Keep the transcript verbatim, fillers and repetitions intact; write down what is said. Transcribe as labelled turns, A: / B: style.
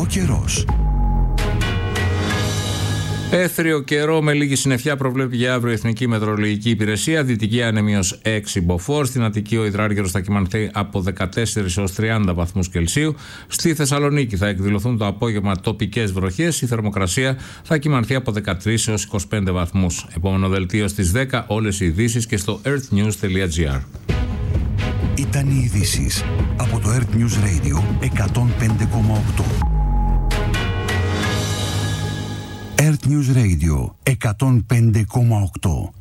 A: καιρός.
B: Έθριο καιρό με λίγη συννεφιά προβλέπει για αύριο η Εθνική Μετεωρολογική Υπηρεσία. Δυτική άνεμιος έξι μποφόρ. Στην Αττική ο υδράργυρος θα κυμανθεί από δεκατέσσερις έως τριάντα βαθμούς Κελσίου. Στη Θεσσαλονίκη θα εκδηλωθούν το απόγευμα τοπικές βροχές. Η θερμοκρασία θα κυμανθεί από δεκατρείς έως είκοσι πέντε βαθμούς. Επόμενο δελτίο στις δέκα. Όλες οι ειδήσεις και στο earthnews τελεία gr.
A: Ήταν οι ειδήσεις από το Earth News Radio εκατόν πέντε κόμμα οκτώ. Earth News Radio εκατόν πέντε κόμμα οκτώ.